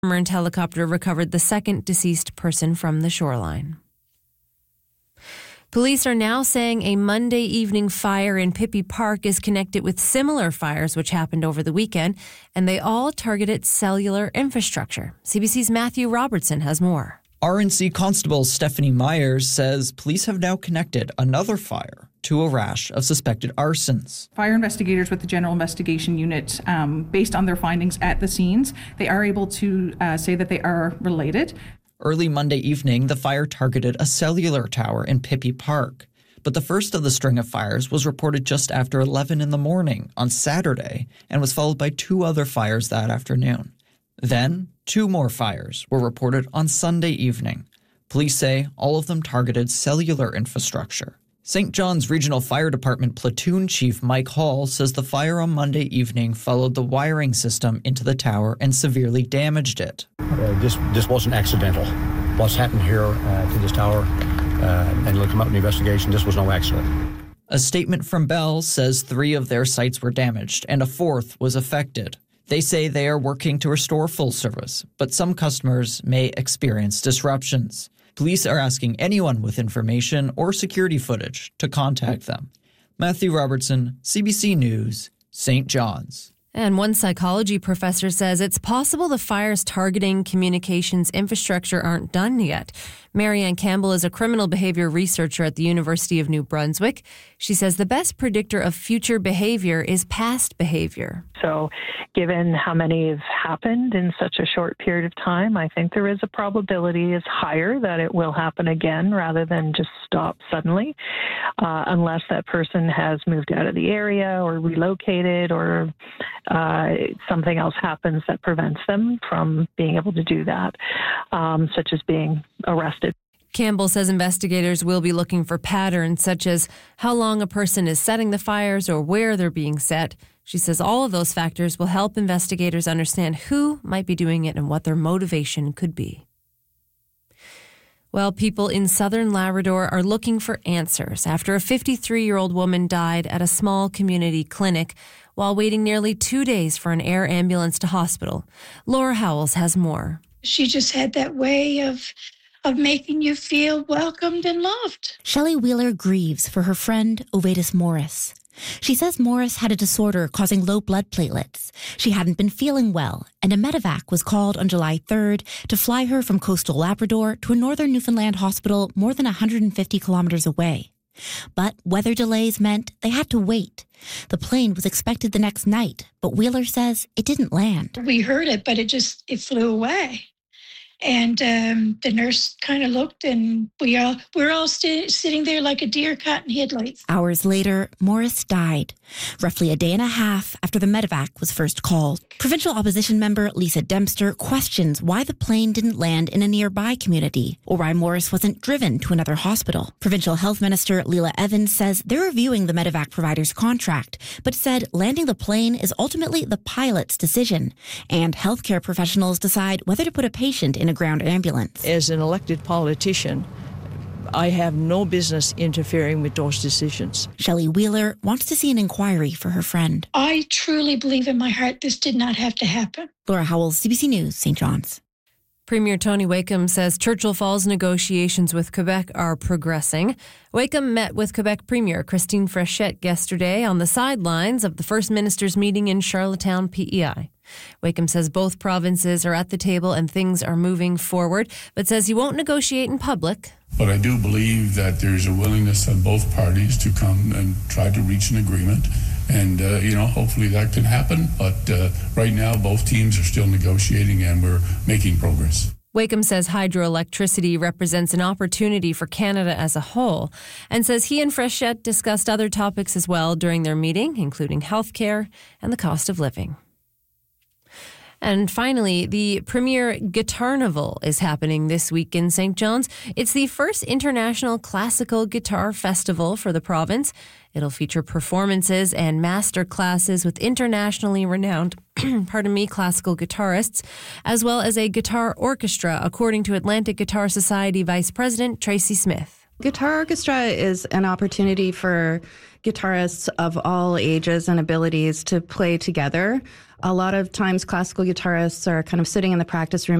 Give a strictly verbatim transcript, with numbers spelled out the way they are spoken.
Mermaid helicopter recovered the second deceased person from the shoreline. Police are now saying a Monday evening fire in Pippi Park is connected with similar fires which happened over the weekend, and they all targeted cellular infrastructure. C B C's Matthew Robertson has more. R N C Constable Stephanie Myers says police have now connected another fire to a rash of suspected arsons. Fire investigators with the General Investigation Unit, um, based on their findings at the scenes, they are able to uh, say that they are related. Early Monday evening, the fire targeted a cellular tower in Pippi Park. But the first of the string of fires was reported just after eleven in the morning on Saturday and was followed by two other fires that afternoon. Then, two more fires were reported on Sunday evening. Police say all of them targeted cellular infrastructure. Saint John's Regional Fire Department Platoon Chief Mike Hall says the fire on Monday evening followed the wiring system into the tower and severely damaged it. Uh, this this wasn't accidental. What's happened here uh, to this tower, uh, and it'll come out in the investigation, this was no accident. A statement from Bell says three of their sites were damaged and a fourth was affected. They say they are working to restore full service, but some customers may experience disruptions. Police are asking anyone with information or security footage to contact them. Matthew Robertson, C B C News, Saint John's. And one psychology professor says it's possible the fires targeting communications infrastructure aren't done yet. Marianne Campbell is a criminal behavior researcher at the University of New Brunswick. She says the best predictor of future behavior is past behavior. So given how many have happened in such a short period of time, I think there is a probability is higher that it will happen again rather than just stop suddenly, uh, unless that person has moved out of the area or relocated or uh, something else happens that prevents them from being able to do that, um, such as being arrested. Campbell says investigators will be looking for patterns such as how long a person is setting the fires or where they're being set. She says all of those factors will help investigators understand who might be doing it and what their motivation could be. Well, people in southern Labrador are looking for answers after a fifty-three-year-old woman died at a small community clinic while waiting nearly two days for an air ambulance to hospital. Laura Howells has more. She just had that way of of making you feel welcomed and loved. Shelley Wheeler grieves for her friend Ovatus Morris. She says Morris had a disorder causing low blood platelets. She hadn't been feeling well, and a medevac was called on July third to fly her from coastal Labrador to a northern Newfoundland hospital more than one hundred fifty kilometers away. But weather delays meant they had to wait. The plane was expected the next night, but Wheeler says it didn't land. We heard it, but it just, it flew away. And um, the nurse kind of looked, and we all we're all st- sitting there like a deer caught in headlights. Hours later, Morris died, roughly a day and a half after the medevac was first called. Provincial opposition member Lisa Dempster questions why the plane didn't land in a nearby community or why Morris wasn't driven to another hospital. Provincial Health Minister Leila Evans says they're reviewing the medevac provider's contract, but said landing the plane is ultimately the pilot's decision, and healthcare professionals decide whether to put a patient in a ground ambulance. As an elected politician, I have no business interfering with those decisions. Shelley Wheeler wants to see an inquiry for her friend. I truly believe in my heart this did not have to happen. Laura Howells, C B C News, Saint John's. Premier Tony Wakeham says Churchill Falls negotiations with Quebec are progressing. Wakeham met with Quebec Premier Christine Frechette yesterday on the sidelines of the First Minister's meeting in Charlottetown, P E I. Wakeham says both provinces are at the table and things are moving forward, but says he won't negotiate in public. But I do believe that there's a willingness on both parties to come and try to reach an agreement. And, uh, you know, hopefully that can happen. But uh, right now, both teams are still negotiating and we're making progress. Wakeham says hydroelectricity represents an opportunity for Canada as a whole and says he and Frechette discussed other topics as well during their meeting, including healthcare and the cost of living. And finally, the Premier Guitarnival is happening this week in Saint John's. It's the first international classical guitar festival for the province. It'll feature performances and master classes with internationally renowned, pardon me, classical guitarists, as well as a guitar orchestra, according to Atlantic Guitar Society Vice President Tracy Smith. Guitar Orchestra is an opportunity for guitarists of all ages and abilities to play together. A lot of times classical guitarists are kind of sitting in the practice room